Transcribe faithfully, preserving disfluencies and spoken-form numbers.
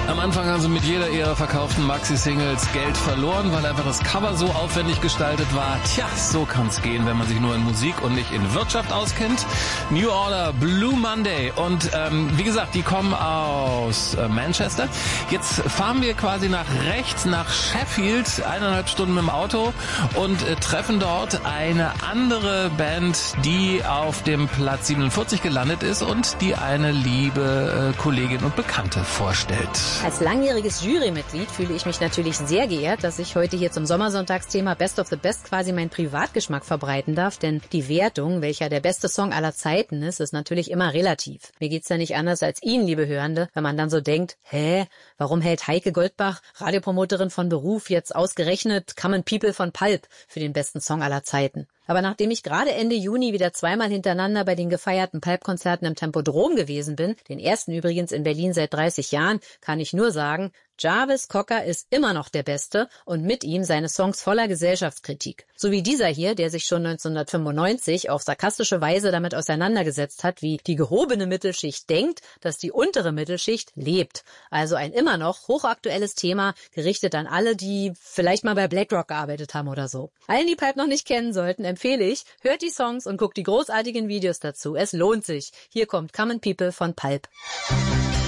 Am Anfang haben sie mit jeder ihrer verkauften Maxi-Singles Geld verloren, weil einfach das Cover so aufwendig gestaltet war. Tja, so kann's gehen, wenn man sich nur in Musik und nicht in Wirtschaft auskennt. New Order, Blue Monday. Und ähm, wie gesagt, die kommen aus äh, Manchester. Jetzt fahren wir quasi nach rechts, nach Sheffield, eineinhalb Stunden mit dem Auto und äh, treffen dort eine andere Band, die auf dem Platz siebenundvierzig gelandet ist und die eine liebe äh, Kollegin und Bekannte vorstellt. Als langjähriges Jurymitglied fühle ich mich natürlich sehr geehrt, dass ich heute hier zum Sommersonntagsthema Best of the Best quasi meinen Privatgeschmack verbreiten darf, denn die Wertung, welcher der beste Song aller Zeiten ist, ist natürlich immer relativ. Mir geht's ja nicht anders als Ihnen, liebe Hörende, wenn man dann so denkt, hä, warum hält Heike Goldbach, Radiopromoterin von Beruf, jetzt ausgerechnet Common People von Pulp für den besten Song aller Zeiten? Aber nachdem ich gerade Ende Juni wieder zweimal hintereinander bei den gefeierten Pulp-Konzerten im Tempodrom gewesen bin, den ersten übrigens in Berlin seit dreißig Jahren, kann ich nur sagen, Jarvis Cocker ist immer noch der Beste und mit ihm seine Songs voller Gesellschaftskritik. So wie dieser hier, der sich schon neunzehnhundertfünfundneunzig auf sarkastische Weise damit auseinandergesetzt hat, wie die gehobene Mittelschicht denkt, dass die untere Mittelschicht lebt. Also ein immer noch hochaktuelles Thema, gerichtet an alle, die vielleicht mal bei BlackRock gearbeitet haben oder so. Allen, die Pulp noch nicht kennen sollten, empfehle ich, hört die Songs und guckt die großartigen Videos dazu. Es lohnt sich. Hier kommt Common People von Pulp.